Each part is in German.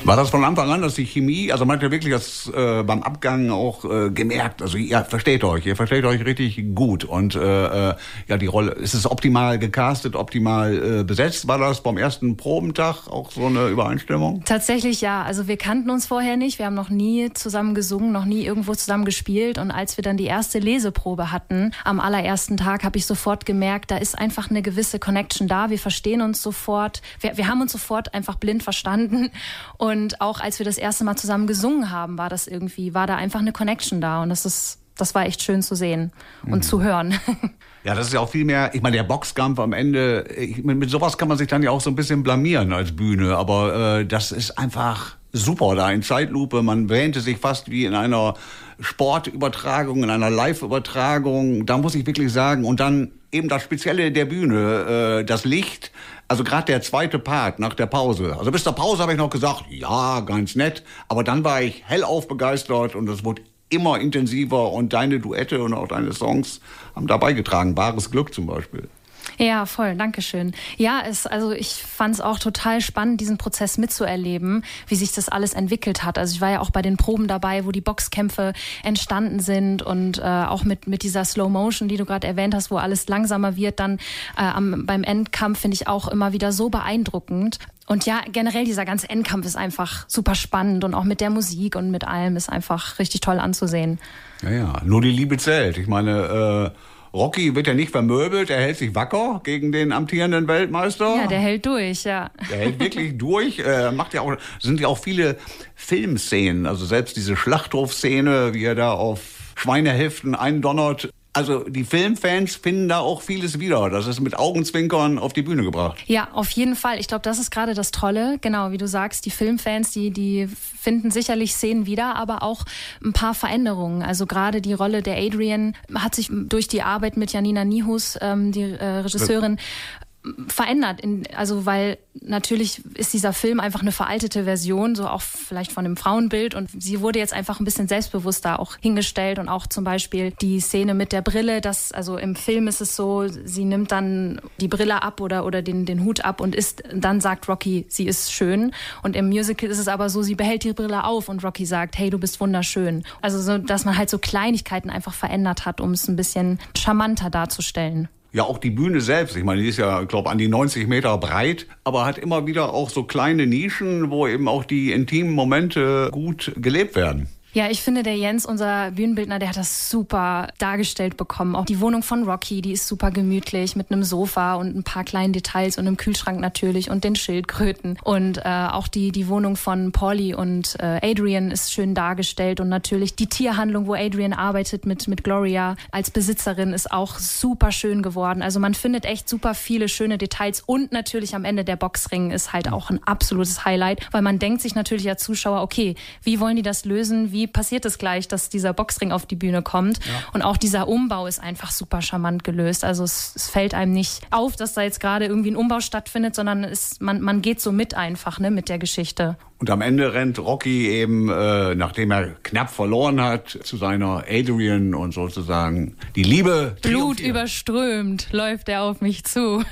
War das von Anfang an, dass die Chemie, also man hat ja wirklich das beim Abgang auch gemerkt, also ihr versteht euch richtig gut und ja, die Rolle, ist es optimal gecastet, optimal besetzt? War das beim ersten Probentag auch so eine Übereinstimmung? Tatsächlich ja, also wir kannten uns vorher nicht, wir haben noch nie zusammen gesungen, noch nie irgendwo zusammen gespielt und als wir dann die erste Leseprobe hatten, am allerersten Tag, habe ich sofort gemerkt, da ist einfach eine gewisse Connection da, wir verstehen uns sofort, wir haben uns sofort einfach blind verstanden. Und auch als wir das erste Mal zusammen gesungen haben, war da einfach eine Connection da. Und das war echt schön zu sehen und zu hören. Ja, das ist ja auch viel mehr, ich meine, der Boxkampf am Ende, mit sowas kann man sich dann ja auch so ein bisschen blamieren als Bühne. Aber das ist einfach super da in Zeitlupe. Man wähnte sich fast wie in einer Sportübertragung, in einer Live-Übertragung. Da muss ich wirklich sagen, und dann eben das Spezielle der Bühne, das Licht. Also gerade der zweite Part nach der Pause. Also bis zur Pause habe ich noch gesagt, ja, ganz nett. Aber dann war ich hellauf begeistert und es wurde immer intensiver. Und deine Duette und auch deine Songs haben da beigetragen. Wahres Glück zum Beispiel. Ja, voll, dankeschön. Ja, ich fand es auch total spannend, diesen Prozess mitzuerleben, wie sich das alles entwickelt hat. Also ich war ja auch bei den Proben dabei, wo die Boxkämpfe entstanden sind und auch mit dieser Slow Motion, die du gerade erwähnt hast, wo alles langsamer wird, dann beim Endkampf finde ich auch immer wieder so beeindruckend. Und ja, generell dieser ganze Endkampf ist einfach super spannend und auch mit der Musik und mit allem ist einfach richtig toll anzusehen. Ja, nur die Liebe zählt. Ich meine, Rocky wird ja nicht vermöbelt, er hält sich wacker gegen den amtierenden Weltmeister. Ja, der hält durch, ja. Der hält wirklich durch. Sind ja auch viele Filmszenen, also selbst diese Schlachthofszene, wie er da auf Schweinehälften eindonnert. Also die Filmfans finden da auch vieles wieder. Das ist mit Augenzwinkern auf die Bühne gebracht. Ja, auf jeden Fall. Ich glaube, das ist gerade das Tolle. Genau, wie du sagst, die Filmfans, die finden sicherlich Szenen wieder, aber auch ein paar Veränderungen. Also gerade die Rolle der Adrian hat sich durch die Arbeit mit Janina Nihus, die Regisseurin, verändert. Weil natürlich ist dieser Film einfach eine veraltete Version, so auch vielleicht von dem Frauenbild und sie wurde jetzt einfach ein bisschen selbstbewusster auch hingestellt und auch zum Beispiel die Szene mit der Brille, also im Film ist es so, sie nimmt dann die Brille ab oder den Hut ab und dann sagt Rocky, sie ist schön und im Musical ist es aber so, sie behält die Brille auf und Rocky sagt, hey, du bist wunderschön. Also so, dass man halt so Kleinigkeiten einfach verändert hat, um es ein bisschen charmanter darzustellen. Ja, auch die Bühne selbst. Ich meine, die ist ja, glaube ich, an die 90 Meter breit, aber hat immer wieder auch so kleine Nischen, wo eben auch die intimen Momente gut gelebt werden. Ja, ich finde, der Jens, unser Bühnenbildner, der hat das super dargestellt bekommen. Auch die Wohnung von Rocky, die ist super gemütlich mit einem Sofa und ein paar kleinen Details und einem Kühlschrank natürlich und den Schildkröten. Und auch die Wohnung von Paulie und Adrian ist schön dargestellt und natürlich die Tierhandlung, wo Adrian arbeitet mit Gloria als Besitzerin, ist auch super schön geworden. Also man findet echt super viele schöne Details und natürlich am Ende der Boxring ist halt auch ein absolutes Highlight, weil man denkt sich natürlich als Zuschauer, okay, wie wollen die das lösen? Wie passiert es gleich, dass dieser Boxring auf die Bühne kommt? Ja. Und auch dieser Umbau ist einfach super charmant gelöst. Also es fällt einem nicht auf, dass da jetzt gerade irgendwie ein Umbau stattfindet, sondern man geht so mit einfach, ne, mit der Geschichte. Und am Ende rennt Rocky eben, nachdem er knapp verloren hat, zu seiner Adrian und sozusagen die Liebe Blut überströmt läuft er auf mich zu.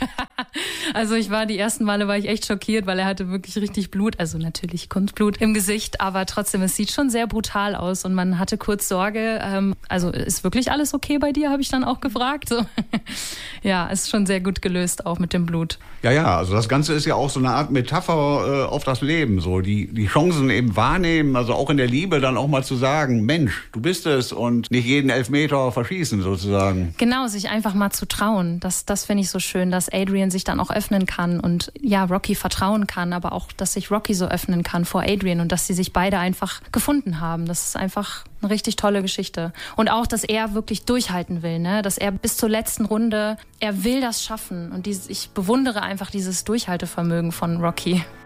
Also die ersten Male war ich echt schockiert, weil er hatte wirklich richtig Blut, also natürlich Kunstblut im Gesicht, aber trotzdem, es sieht schon sehr brutal aus und man hatte kurz Sorge, also ist wirklich alles okay bei dir, habe ich dann auch gefragt. So. Ja, ist schon sehr gut gelöst, auch mit dem Blut. Ja, also das Ganze ist ja auch so eine Art Metapher auf das Leben, so die Chancen eben wahrnehmen, also auch in der Liebe dann auch mal zu sagen, Mensch, du bist es und nicht jeden Elfmeter verschießen sozusagen. Genau, sich einfach mal zu trauen, das finde ich so schön, dass Adrian sich dann auch öffnen kann und ja, Rocky vertrauen kann, aber auch, dass sich Rocky so öffnen kann vor Adrian und dass sie sich beide einfach gefunden haben. Das ist einfach eine richtig tolle Geschichte. Und auch, dass er wirklich durchhalten will, ne? Dass er bis zur letzten Runde, er will das schaffen und ich bewundere einfach dieses Durchhaltevermögen von Rocky.